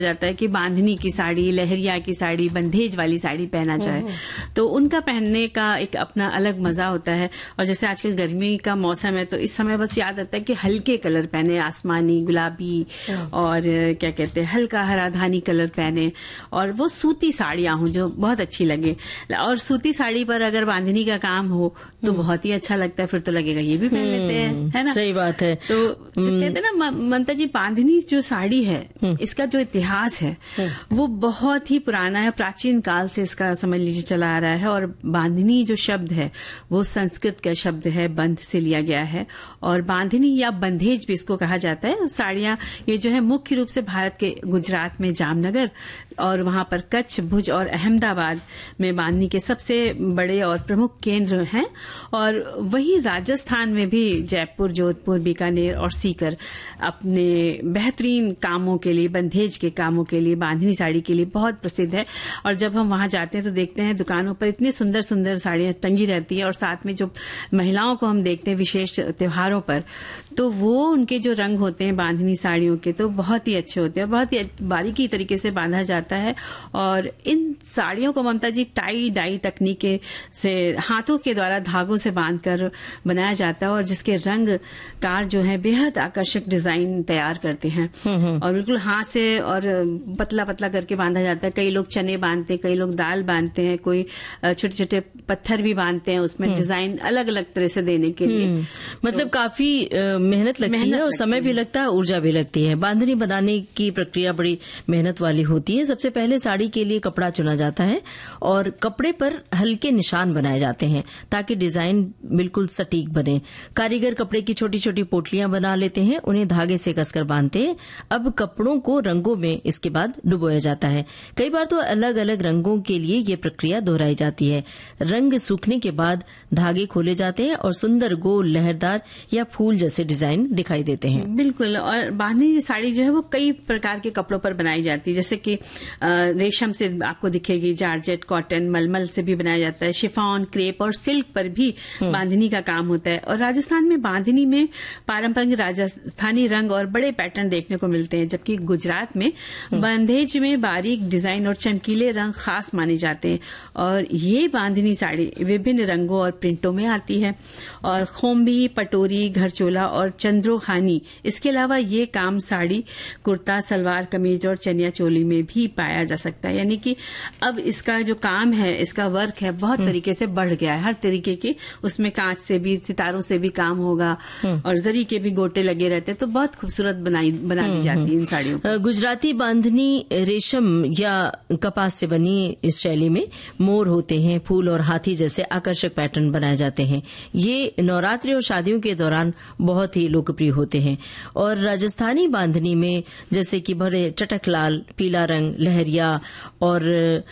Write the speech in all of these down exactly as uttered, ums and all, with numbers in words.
जाता है कि बांधनी की साड़ी, लहरिया की साड़ी, बंधेज वाली साड़ी पहना जाए, तो उनका पहनने का एक अपना अलग मजा होता है। और जैसे आजकल गर्मी का मौसम है तो इस समय बस याद आता है कि हल्के कलर पहने, आसमानी, गुलाबी और क्या कहते हैं हल्का हरा धानी कलर पहने, और वो सूती साड़ियां हों जो बहुत अच्छी लगे। और सूती साड़ी पर अगर बांधनी का काम हो तो बहुत ही अच्छा लगता है, फिर तो लगेगा ये भी पहन लेते हैं, है ना। सही बात है। तो जो कहते हैं ना ममता जी, बांधनी जो साड़ी है इसका जो इतिहास है वो बहुत ही पुराना है, प्राचीन काल से इसका समझ लीजिए चला आ रहा है। और बांधनी जो शब्द है वो संस्कृत का शब्द है, बंध से लिया गया है, और बांधनी या बंधेज भी इसको कहा जाता है। साड़ियां ये जो है मुख्य रूप से भारत के गुजरात में जामनगर और वहां पर कच्छ, भुज और अहमदाबाद में बांधनी के सबसे बड़े और प्रमुख केंद्र हैं। और वही राजस्थान में भी जयपुर, जोधपुर, बीकानेर और सीकर अपने बेहतरीन कामों के लिए, बंधेज के कामों के लिए, बांधनी साड़ी के लिए बहुत प्रसिद्ध है। और जब हम वहां जाते हैं तो देखते हैं दुकानों पर इतनी सुंदर सुंदर साड़ियां टंगी रहती है, और साथ में जो महिलाओं को हम देखते हैं विशेष त्योहारों पर, तो वो उनके जो रंग होते हैं बांधनी साड़ियों के तो बहुत ही अच्छे होते हैं, बहुत ही बारीकी तरीके से बांधा जाता है। और इन साड़ियों को ममता जी टाई डाई तकनीके से हाथों के द्वारा धागों से बांधकर बनाया जाता है, और जिसके रंग कार जो है बेहद आकर्षक डिजाइन तैयार करते हैं, और बिल्कुल हाथ से और पतला पतला करके बांधा जाता है। कई लोग चने बांधते हैं, कई लोग दाल बांधते हैं, कोई छोटे छोटे पत्थर भी बांधते हैं उसमें डिजाइन अलग अलग तरह से देने के लिए। मतलब तो, काफी मेहनत लगती मेहनत है और समय भी लगता है, ऊर्जा भी लगती है। बांधनी बनाने की प्रक्रिया बड़ी मेहनत वाली होती है। सबसे पहले साड़ी के लिए कपड़ा चुना जाता है और कपड़े पर हल्के निशान बनाए जाते हैं ताकि डिजाइन बिल्कुल सटीक बने। कारीगर कपड़े की छोटी छोटी पोटलियां बना लेते हैं, उन्हें धागे से कसकर बांधते हैं। अब कपड़ों को रंगों में इसके बाद डुबोया जाता है। कई बार तो अलग अलग रंगों के लिए ये प्रक्रिया दोहराई जाती है। रंग सूखने के बाद धागे खोले जाते हैं और सुंदर गोल, लहरदार या फूल जैसे डिजाइन दिखाई देते हैं। बिल्कुल। और बांधनी साड़ी जो है वो कई प्रकार के कपड़ों पर बनाई जाती है, जैसे कि रेशम से आपको दिखेगी, जारजेट, कॉटन, मलमल से भी बनाया जाता है, शिफॉन, क्रेप और सिल्क पर भी बांधनी का काम होता है। और राजस्थान में बांधनी में पारंपरिक राजस्थानी रंग और बड़े पैटर्न देखने को मिलते हैं, जबकि गुजरात में बंधेज में बारीक डिजाइन और चमकीले रंग खास माने जाते हैं। और ये बांधनी साड़ी विभिन्न रंगों और प्रिंटों में आती है। और खोम्बी, पटोरी, घरचोला और चंद्रोखानी, इसके अलावा ये काम साड़ी, कुर्ता, सलवार कमीज और चनिया चोली में भी पाया जा सकता है। यानी कि अब इसका जो काम है, इसका वर्क है, बहुत तरीके से बढ़ गया है। हर तरीके की उसमें कांच से भी, सितारों से भी काम होगा और जरी के भी गोटे लगे रहते हैं, तो बहुत खूबसूरत बनाई बना दी जाती है इन साड़ियों को। गुजराती बांधनी रेशम या कपास से बनी इस शैली में मोर होते हैं, फूल और हाथी जैसे आकर्षक पैटर्न बनाए जाते हैं। ये नवरात्रि और शादियों के दौरान बहुत ही लोकप्रिय होते हैं। और राजस्थानी बांधनी में जैसे कि बड़े चटक लाल, पीला रंग, लहरिया और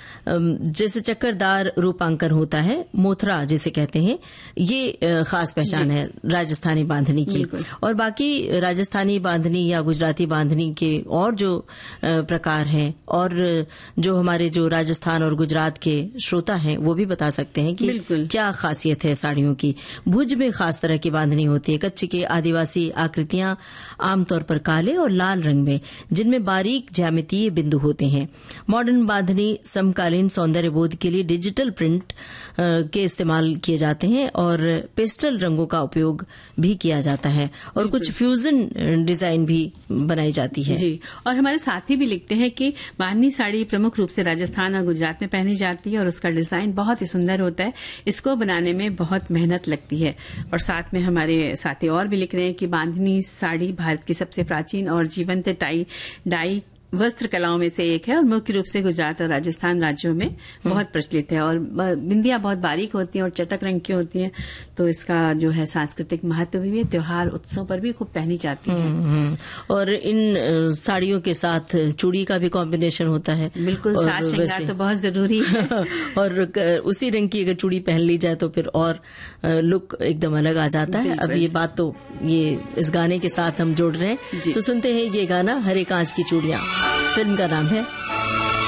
जैसे चक्करदार रूपांकन होता है, मोथरा जिसे कहते हैं, ये खास पहचान है राजस्थानी बांधनी की। और बाकी राजस्थानी बांधनी या गुजराती बांधनी के और जो प्रकार हैं, और जो हमारे जो राजस्थान और गुजरात के श्रोता हैं वो भी बता सकते हैं कि क्या खासियत है साड़ियों की। भुज में खास तरह की बांधनी होती है। कच्छ के आदिवासी आकृतियां आमतौर पर काले और लाल रंग में, जिनमें बारीक ज्यामितीय बिंदु होते हैं। मॉडर्न बांधनी समकालीन सौंदर्य बोध के लिए डिजिटल प्रिंट के इस्तेमाल किए जाते हैं और पेस्टल रंगों का उपयोग भी किया जाता है, और कुछ फ्यूजन डिजाइन भी बनाई जाती है। जी। और हमारे साथी भी लिखते हैं कि बांधनी साड़ी प्रमुख रूप से राजस्थान और गुजरात में पहनी जाती है और उसका डिजाइन बहुत ही सुंदर होता है। इसको बनाने में बहुत मेहनत लगती है। और साथ में हमारे साथी और भी लिख रहे हैं कि बांधनी साड़ी भारत की सबसे प्राचीन और जीवंत टाई डाई वस्त्र कलाओं में से एक है, और मुख्य रूप से गुजरात और राजस्थान राज्यों में बहुत प्रचलित है। और बिंदियां बहुत बारीक होती हैं और चटक रंग की होती हैं, तो इसका जो है सांस्कृतिक महत्व भी है। त्योहार उत्सव पर भी खूब पहनी जाती है। और इन साड़ियों के साथ चूड़ी का भी कॉम्बिनेशन होता है। बिल्कुल, साज श्रृंगार तो बहुत जरूरी है। और उसी रंग की अगर चूड़ी पहन ली जाए तो फिर और लुक एकदम अलग आ जाता है। अब ये बात तो ये इस गाने के साथ हम जोड़ रहे हैं, तो सुनते हैं ये गाना, हरे कांच की चूड़ियां। फिल्म का नाम है